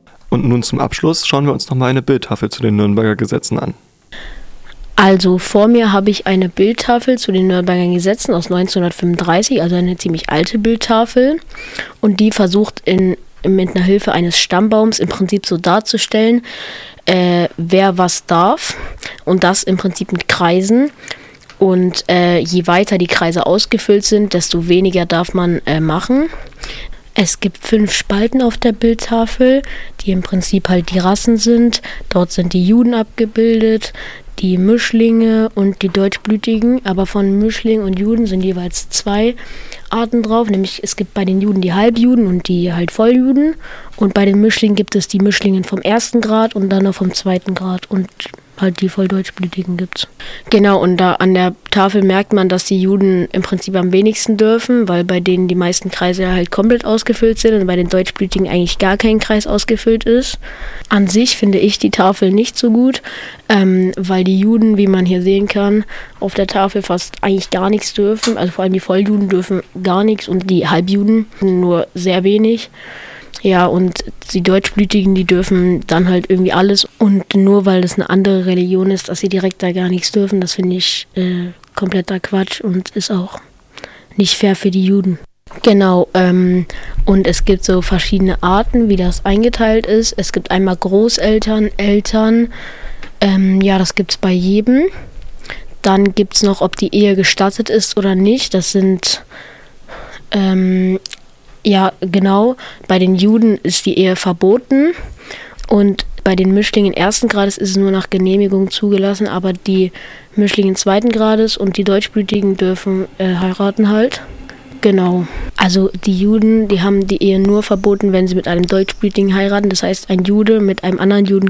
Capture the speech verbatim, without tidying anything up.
Und nun zum Abschluss schauen wir uns nochmal eine Bildtafel zu den Nürnberger Gesetzen an. Also vor mir habe ich eine Bildtafel zu den Nürnberger Gesetzen aus neunzehnhundertfünfunddreißig, also eine ziemlich alte Bildtafel. Und die versucht in, mit einer Hilfe eines Stammbaums im Prinzip so darzustellen, äh, wer was darf. Und das im Prinzip mit Kreisen. Und äh, je weiter die Kreise ausgefüllt sind, desto weniger darf man äh, machen. Es gibt fünf Spalten auf der Bildtafel, die im Prinzip halt die Rassen sind. Dort sind die Juden abgebildet, die Mischlinge und die Deutschblütigen. Aber von Mischling und Juden sind jeweils zwei Arten drauf. Nämlich es gibt bei den Juden die Halbjuden und die halt Volljuden. Und bei den Mischlingen gibt es die Mischlingen vom ersten Grad und dann noch vom zweiten Grad. Und halt die voll Deutschblütigen gibt's. Genau, und da an der Tafel merkt man, dass die Juden im Prinzip am wenigsten dürfen, weil bei denen die meisten Kreise halt komplett ausgefüllt sind und bei den Deutschblütigen eigentlich gar kein Kreis ausgefüllt ist. An sich finde ich die Tafel nicht so gut, ähm, weil die Juden, wie man hier sehen kann, auf der Tafel fast eigentlich gar nichts dürfen. Also vor allem die Volljuden dürfen gar nichts und die Halbjuden nur sehr wenig. Ja, und die Deutschblütigen, die dürfen dann halt irgendwie alles. Und nur weil das eine andere Religion ist, dass sie direkt da gar nichts dürfen, das finde ich äh, kompletter Quatsch und ist auch nicht fair für die Juden. Genau, ähm, und es gibt so verschiedene Arten, wie das eingeteilt ist. Es gibt einmal Großeltern, Eltern, ähm, ja, das gibt's bei jedem. Dann gibt's noch, ob die Ehe gestattet ist oder nicht. Das sind... Ähm, Ja, genau. Bei den Juden ist die Ehe verboten und bei den Mischlingen ersten Grades ist es nur nach Genehmigung zugelassen, aber die Mischlingen zweiten Grades und die Deutschblütigen dürfen äh, heiraten halt. Genau. Also die Juden, die haben die Ehe nur verboten, wenn sie mit einem Deutschblütigen heiraten. Das heißt, ein Jude mit einem anderen Juden